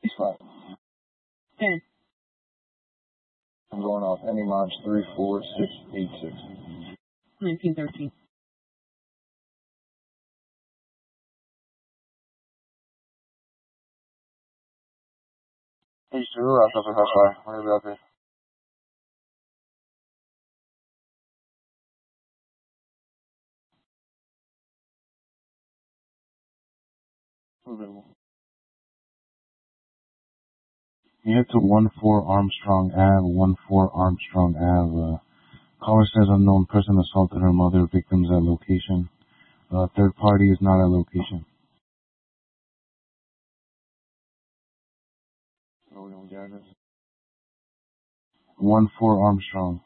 Right. 10. I'm going off any launch 34686. 1913. Hey, sure, I'll stop at High. Whenever out there. You head to 14 Armstrong Ave, 14 Armstrong Ave. Caller says unknown person assaulted her mother. Victims at location. Third party is not at location. Oh, we don't get this. 14 Armstrong.